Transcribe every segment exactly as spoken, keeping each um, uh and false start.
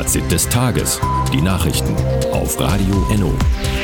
Fazit des Tages. Die Nachrichten auf Radio Enno.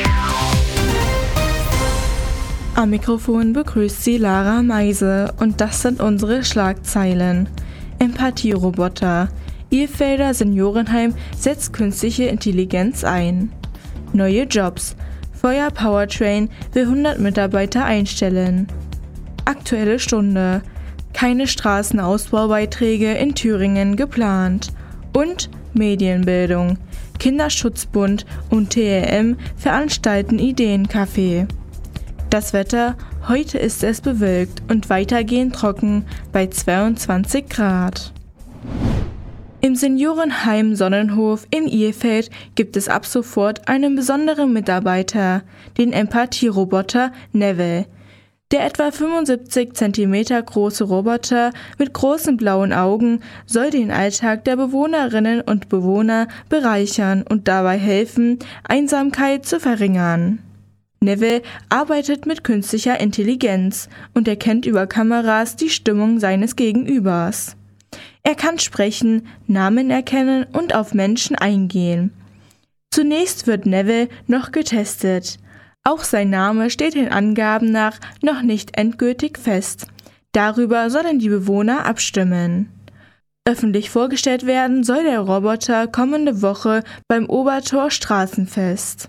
Am Mikrofon begrüßt sie Lara Meise und das sind unsere Schlagzeilen. Empathieroboter. Ilfelder Seniorenheim setzt künstliche Intelligenz ein. Neue Jobs. Feuer Powertrain will hundert Mitarbeiter einstellen. Aktuelle Stunde. Keine Straßenausbaubeiträge in Thüringen geplant. Und Medienbildung. Kinderschutzbund und T L M veranstalten Ideencafé. Das Wetter, heute ist es bewölkt und weitergehend trocken bei zweiundzwanzig Grad. Im Seniorenheim Sonnenhof in Ilfeld gibt es ab sofort einen besonderen Mitarbeiter, den Empathieroboter Neville. Der etwa fünfundsiebzig Zentimeter große Roboter mit großen blauen Augen soll den Alltag der Bewohnerinnen und Bewohner bereichern und dabei helfen, Einsamkeit zu verringern. Neville arbeitet mit künstlicher Intelligenz und erkennt über Kameras die Stimmung seines Gegenübers. Er kann sprechen, Namen erkennen und auf Menschen eingehen. Zunächst wird Neville noch getestet. Auch sein Name steht den Angaben nach noch nicht endgültig fest. Darüber sollen die Bewohner abstimmen. Öffentlich vorgestellt werden soll der Roboter kommende Woche beim Obertor Straßenfest.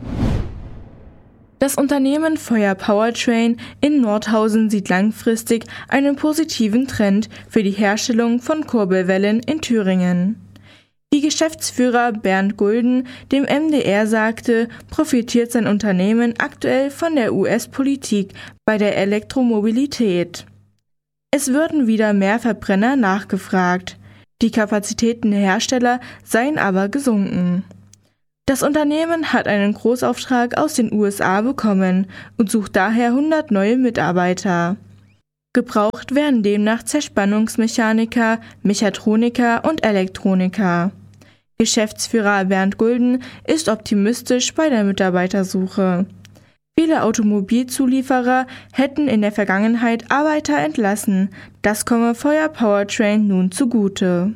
Das Unternehmen Feuer Powertrain in Nordhausen sieht langfristig einen positiven Trend für die Herstellung von Kurbelwellen in Thüringen. Wie Geschäftsführer Bernd Gulden dem M D R sagte, profitiert sein Unternehmen aktuell von der U S-Politik bei der Elektromobilität. Es würden wieder mehr Verbrenner nachgefragt. Die Kapazitäten der Hersteller seien aber gesunken. Das Unternehmen hat einen Großauftrag aus den U S A bekommen und sucht daher hundert neue Mitarbeiter. Gebraucht werden demnach Zerspannungsmechaniker, Mechatroniker und Elektroniker. Geschäftsführer Bernd Gulden ist optimistisch bei der Mitarbeitersuche. Viele Automobilzulieferer hätten in der Vergangenheit Arbeiter entlassen. Das komme Feuer Powertrain nun zugute.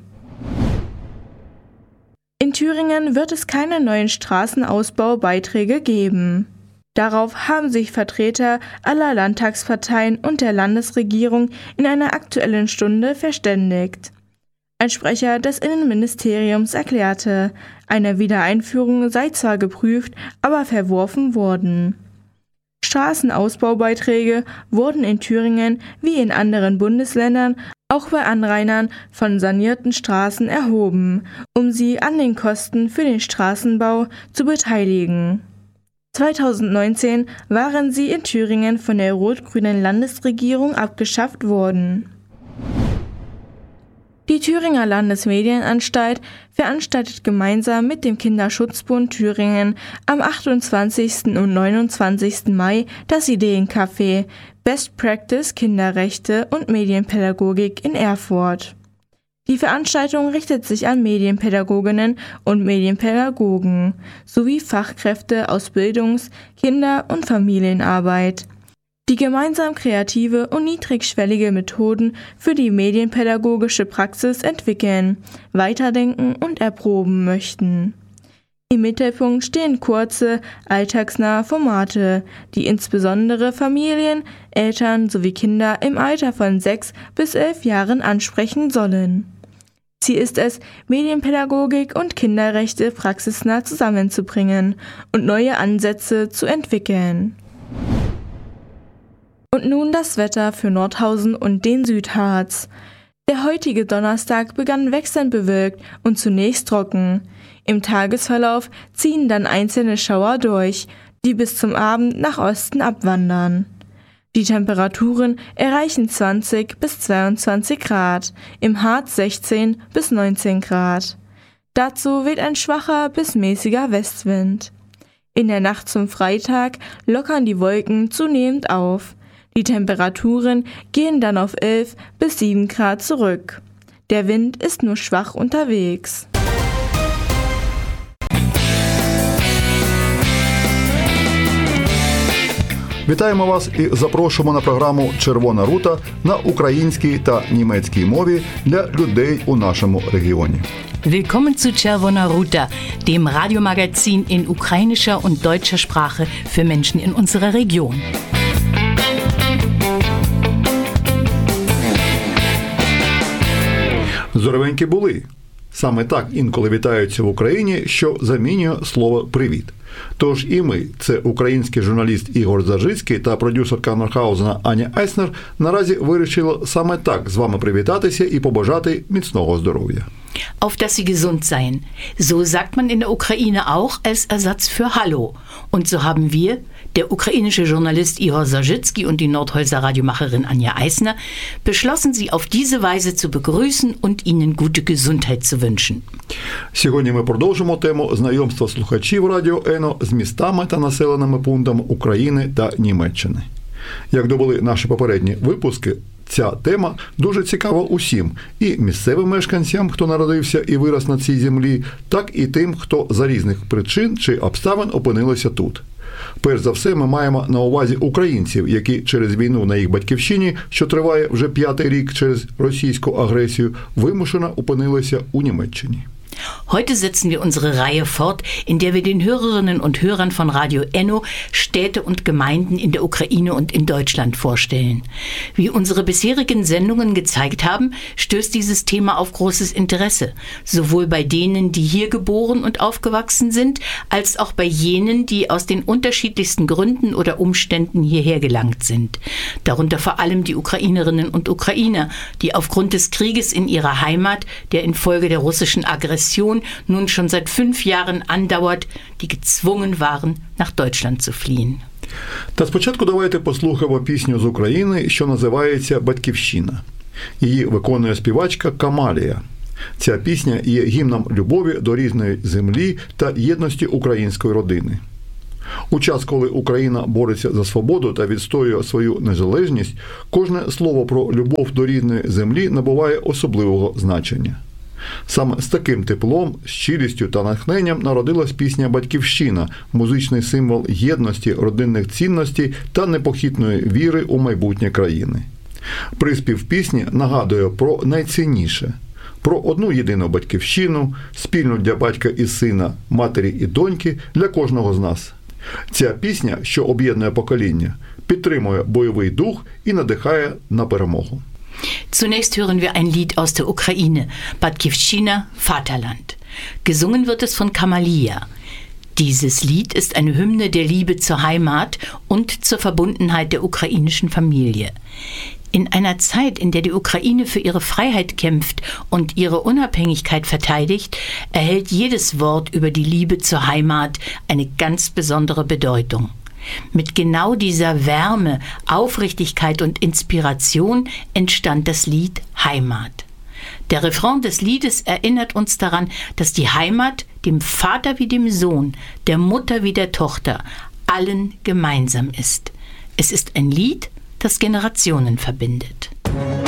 In Thüringen wird es keine neuen Straßenausbaubeiträge geben. Darauf haben sich Vertreter aller Landtagsparteien und der Landesregierung in einer Aktuellen Stunde verständigt. Ein Sprecher des Innenministeriums erklärte, eine Wiedereinführung sei zwar geprüft, aber verworfen worden. Straßenausbaubeiträge wurden in Thüringen wie in anderen Bundesländern auch bei Anrainern von sanierten Straßen erhoben, um sie an den Kosten für den Straßenbau zu beteiligen. zweitausendneunzehn waren sie in Thüringen von der rot-grünen Landesregierung abgeschafft worden. Die Thüringer Landesmedienanstalt veranstaltet gemeinsam mit dem Kinderschutzbund Thüringen am achtundzwanzigsten und neunundzwanzigsten Mai das Ideencafé Best Practice Kinderrechte und Medienpädagogik in Erfurt. Die Veranstaltung richtet sich an Medienpädagoginnen und Medienpädagogen sowie Fachkräfte aus Bildungs-, Kinder- und Familienarbeit, die gemeinsam kreative und niedrigschwellige Methoden für die medienpädagogische Praxis entwickeln, weiterdenken und erproben möchten. Im Mittelpunkt stehen kurze, alltagsnahe Formate, die insbesondere Familien, Eltern sowie Kinder im Alter von sechs bis elf Jahren ansprechen sollen. Ziel ist es, Medienpädagogik und Kinderrechte praxisnah zusammenzubringen und neue Ansätze zu entwickeln. Und nun das Wetter für Nordhausen und den Südharz. Der heutige Donnerstag begann wechselnd bewölkt und zunächst trocken. Im Tagesverlauf ziehen dann einzelne Schauer durch, die bis zum Abend nach Osten abwandern. Die Temperaturen erreichen zwanzig bis zweiundzwanzig Grad, im Harz sechzehn bis neunzehn Grad. Dazu weht ein schwacher bis mäßiger Westwind. In der Nacht zum Freitag lockern die Wolken zunehmend auf. Die Temperaturen gehen dann auf elf bis sieben Grad zurück. Der Wind ist nur schwach unterwegs. Вітаємо вас і запрошуємо на програму «Червона рута» на українській та німецькій мові для людей у нашому регіоні. Willkommen zu Czerwona Ruta, dem Radiomagazin in ukrainischer und deutscher Sprache für Menschen in unserer Region. Здоровенькі були. Саме так інколи вітаються в Україні, що замінює слово «привіт». Тож і ми, це український журналіст Ігор Зажицький та продюсерка Норхаузена Аня Айснер, наразі вирішили саме так з вами привітатися і побажати міцного здоров'я. Auf dass Sie gesund seien. So sagt man in der Ukraine auch als Ersatz für Hallo. Und so haben wir, der ukrainische Journalist Igor Zajitsky und die Nordholzer Radiomacherin Anja Eisner, beschlossen, Sie auf diese Weise zu begrüßen und Ihnen gute Gesundheit zu wünschen. Сьогодні ми продовжимо тему знайомства слухачів Радіо Ено з містами та населеними пунктами України та Німеччини. Як довели наші попередні випуски, ця тема дуже цікава усім, і місцевим мешканцям, хто народився і вирос на цій землі, так і тим, хто за різних причин чи обставин опинилися тут. Перш за все, ми маємо на увазі українців, які через війну на їх батьківщині, що триває вже п'ятий рік через російську агресію, вимушено опинилися у Німеччині. Heute setzen wir unsere Reihe fort, in der wir den Hörerinnen und Hörern von Radio Enno Städte und Gemeinden in der Ukraine und in Deutschland vorstellen. Wie unsere bisherigen Sendungen gezeigt haben, stößt dieses Thema auf großes Interesse, sowohl bei denen, die hier geboren und aufgewachsen sind, als auch bei jenen, die aus den unterschiedlichsten Gründen oder Umständen hierher gelangt sind. Darunter vor allem die Ukrainerinnen und Ukrainer, die aufgrund des Krieges in ihrer Heimat, der infolge der russischen Aggression nun schon seit fünf Jahren andauert, die gezwungen waren, nach Deutschland zu fliehen. Та спочатку давайте послухаємо пісню з України, що називається «Батьківщина». Її виконує співачка Камалія. Ця пісня є гімном любові до рідної землі та єдності української родини. У час, коли Україна бореться за свободу та відстоює свою незалежність, кожне слово про любов до рідної землі набуває особливого значення. Саме з таким теплом, щирістю та натхненням народилась пісня «Батьківщина» – музичний символ єдності, родинних цінностей та непохитної віри у майбутнє країни. Приспів пісні нагадує про найцінніше – про одну єдину батьківщину, спільну для батька і сина, матері і доньки для кожного з нас. Ця пісня, що об'єднує покоління, підтримує бойовий дух і надихає на перемогу. Zunächst hören wir ein Lied aus der Ukraine, Batьківщина, Vaterland. Gesungen wird es von Kamalia. Dieses Lied ist eine Hymne der Liebe zur Heimat und zur Verbundenheit der ukrainischen Familie. In einer Zeit, in der die Ukraine für ihre Freiheit kämpft und ihre Unabhängigkeit verteidigt, erhält jedes Wort über die Liebe zur Heimat eine ganz besondere Bedeutung. Mit genau dieser Wärme, Aufrichtigkeit und Inspiration entstand das Lied Heimat. Der Refrain des Liedes erinnert uns daran, dass die Heimat dem Vater wie dem Sohn, der Mutter wie der Tochter, allen gemeinsam ist. Es ist ein Lied, das Generationen verbindet.